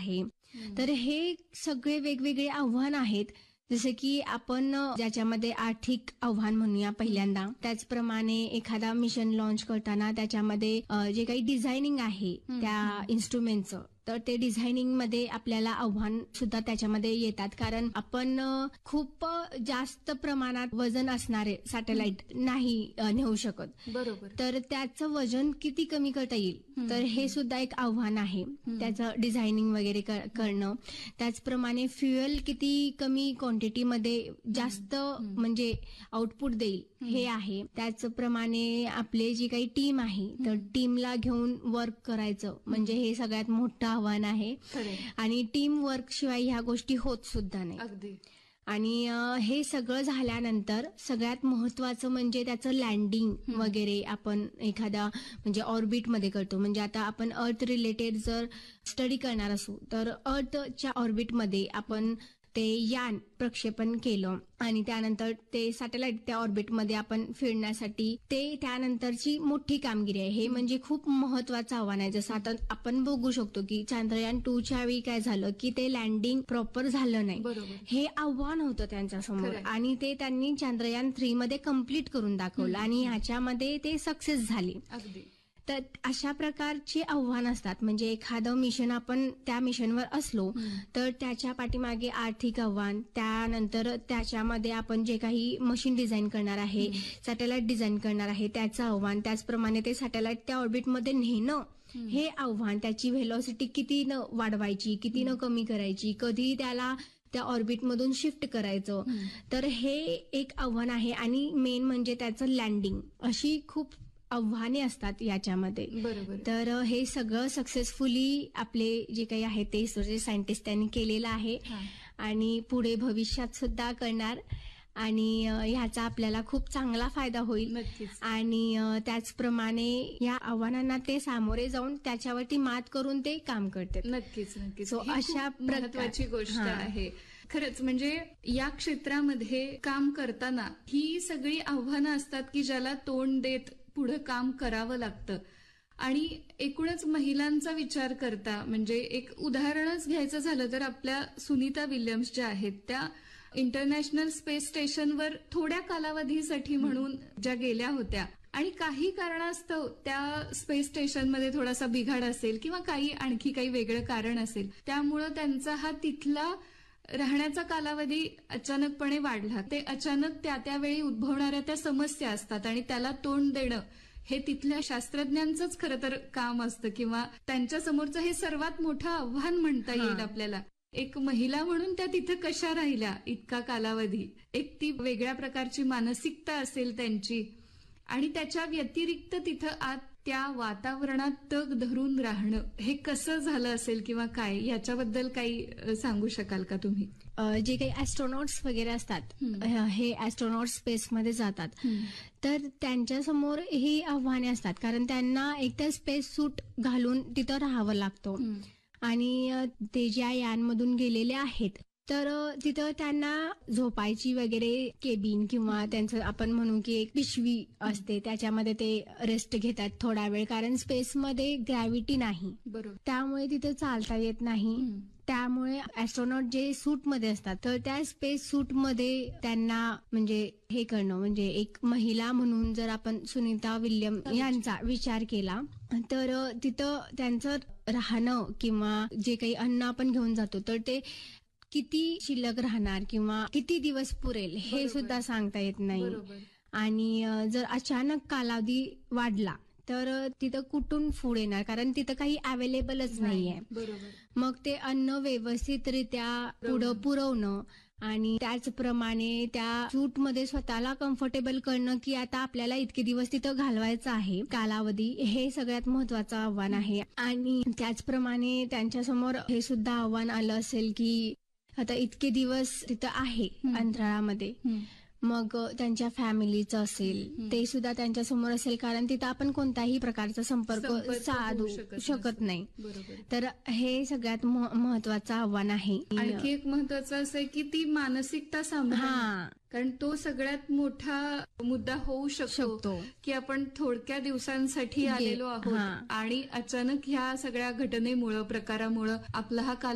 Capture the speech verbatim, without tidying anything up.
आहे. तर हे सगळे वेगवेगळे आव्हान आहेत. जसं की आपण ज्याच्यामध्ये आर्थिक आव्हान म्हणूया पहिल्यांदा, त्याचप्रमाणे एखादा मिशन लॉन्च करताना त्याच्यामध्ये जे काही डिझायनिंग आहे त्या इन्स्ट्रुमेंटचं, तर ते डिझायनिंग मध्ये आपल्याला आव्हान सुद्धा त्याच्यामध्ये येतात. कारण आपण खूप जास्त प्रमाणात वजन असणारे सॅटेलाइट नाही नेऊ शकत. बरोबर. तर त्याचं वजन किती कमी करता येईल, तर हे सुद्धा एक आव्हान आहे. त्याचं डिझायनिंग वगैरे करणं. त्याचप्रमाणे फ्युएल किती कमी क्वांटिटीमध्ये जास्त म्हणजे आउटपुट देईल हे आहे. त्याचप्रमाणे आपले जी काही टीम आहे, तर टीमला घेऊन वर्क करायचं म्हणजे हे सगळ्यात मोठं आव्हान आहे. आणि टीम वर्क शिवाय ह्या गोष्टी होत सुद्धा नाही. अगदी. आणि हे सगळं झाल्यानंतर सगळ्यात महत्वाचं म्हणजे त्याचं लँडिंग वगैरे आपण एखादा म्हणजे ऑर्बिटमध्ये करतो. म्हणजे आता आपण अर्थ रिलेटेड जर स्टडी करणार असू तर अर्थच्या ऑर्बिटमध्ये आपण ते यान प्रक्षेपण केलं आणि त्यानंतर ते सॅटेलाइट त्या ऑर्बिटमध्ये आपण फिरण्यासाठी ते त्यानंतरची मोठी कामगिरी आहे. हे म्हणजे खूप महत्वाचं आव्हान आहे. जसं आता आपण बघू शकतो की चांद्रयान टू च्या वेळी काय झालं की ते लँडिंग प्रॉपर झालं नाही. हे आव्हान होतं त्यांच्यासमोर आणि ते त्यांनी चांद्रयान थ्री मध्ये कम्प्लीट करून दाखवलं आणि ह्याच्यामध्ये ते सक्सेस झाले. तर अशा प्रकारचे आव्हान असतात. म्हणजे एखादं मिशन आपण त्या मिशनवर असलो तर त्याच्या पाठीमागे आर्थिक आव्हान, त्यानंतर त्याच्यामध्ये आपण जे काही मशीन डिझाईन करणार आहे, सॅटेलाइट डिझाईन करणार आहे त्याचं आव्हान, त्याचप्रमाणे ते सॅटेलाइट त्या ऑर्बिटमध्ये नेणं हे आव्हान, त्याची व्हेलॉसिटी किती न वाढवायची, किती न कमी करायची, कधी त्याला त्या ऑर्बिटमधून शिफ्ट करायचं, तर हे एक आव्हान आहे. आणि मेन म्हणजे त्याचं लँडिंग. अशी खूप आव्हाने असतात याच्यामध्ये. बरोबर. तर हे सगळं सक्सेसफुली आपले जे काही आहे ते सायंटिस्ट त्यांनी केलेलं आहे आणि पुढे भविष्यात सुद्धा करणार आणि ह्याचा आपल्याला खूप चांगला फायदा होईल. आणि त्याचप्रमाणे या आव्हानांना ते सामोरे जाऊन त्याच्यावरती मात करून ते काम करतात. नक्कीच नक्कीच. सो अशा महत्वाची गोष्ट आहे. खरंच म्हणजे या क्षेत्रामध्ये काम करताना ही सगळी आव्हानं असतात की ज्याला तोंड देत पुढे काम करावं लागतं. आणि एकूणच महिलांचा विचार करता म्हणजे एक उदाहरणच घ्यायचं झालं तर आपल्या सुनीता विल्यम्स ज्या आहेत त्या इंटरनॅशनल स्पेस स्टेशनवर थोड्या कालावधीसाठी म्हणून ज्या गेल्या होत्या आणि काही कारणास्तव त्या स्पेस स्टेशनमध्ये थोडासा बिघाड असेल किंवा काही आणखी काही वेगळं कारण असेल, त्यामुळं त्यांचा हा तिथला राहण्याचा कालावधी अचानकपणे वाढला. ते अचानक त्या त्यावेळी उद्भवणाऱ्या त्या समस्या असतात आणि त्याला तोंड देणं हे तिथल्या शास्त्रज्ञांचंच खरं तर काम असतं किंवा त्यांच्या समोरचं हे सर्वात मोठं आव्हान म्हणता येईल आपल्याला. एक महिला म्हणून त्या तिथे कशा राहिल्या इतका कालावधी, एक ती वेगळ्या प्रकारची मानसिकता असेल त्यांची आणि त्याच्या व्यतिरिक्त तिथं आत त्या वातावरणात तग धरून राहणं हे कसं झालं असेल किंवा काय, याच्याबद्दल काही सांगू शकाल का तुम्ही? जे काही ऍस्ट्रॉनॉट्स वगैरे असतात हे ऍस्ट्रॉनॉट्स स्पेसमध्ये जातात तर त्यांच्यासमोर ही आव्हाने असतात. कारण त्यांना एकतर स्पेस सूट घालून तिथं राहावं लागतं आणि ते ज्या यानमधून गेलेले आहेत तर तिथं त्यांना झोपायची वगैरे केबिन किंवा त्यांचं आपण म्हणू की एक पिशवी असते, त्याच्यामध्ये ते रेस्ट घेतात थोडा वेळ. कारण स्पेसमध्ये ग्रॅव्हिटी नाही, त्यामुळे तिथे चालता येत नाही. त्यामुळे ऍस्ट्रॉनॉट जे सूटमध्ये असतात तर त्या स्पेस सूटमध्ये त्यांना म्हणजे हे करणं म्हणजे एक महिला म्हणून जर आपण सुनीता विल्यम यांचा विचार केला तर तिथं त्यांचं राहणं किंवा जे काही अन्न आपण घेऊन जातो तर ते किती शिल्लक राहणार किंवा किती दिवस पुरेल हे सुद्धा सांगता येत नाही. आणि जर अचानक कालावधी वाढला तर तिथं कुठून फूड येणार, कारण तिथं काही अवेलेबलच नाहीये. मग ते अन्न व्यवस्थितरित्या पुढं पुरवणं आणि त्याचप्रमाणे त्या सूटमध्ये स्वतःला कम्फर्टेबल करणं की आता आपल्याला इतके दिवस तिथं घालवायचं आहे कालावधी, हे सगळ्यात महत्वाचं आव्हान आहे. आणि त्याचप्रमाणे त्यांच्यासमोर हे सुद्धा आव्हान आलं असेल की आता इतके दिवस तिथं आहे अंतराळामध्ये, मग त्यांच्या फॅमिलीचं असेल ते सुद्धा त्यांच्या समोर असेल, कारण तिथं आपण कोणताही प्रकारचा संपर्क साधू शकत नाही. तर हे सगळ्यात महत्वाचं आव्हान आहे. आणखी एक महत्वाचं असं आहे की ती मानसिकता सांभाळणं, कारण तो सगळ्यात मोठा मुद्दा होऊ शकतो की आपण थोडक्या दिवसांसाठी आलेलो आहोत आणि अचानक ह्या सगळ्या घटनेमुळं प्रकारामुळं आपला हा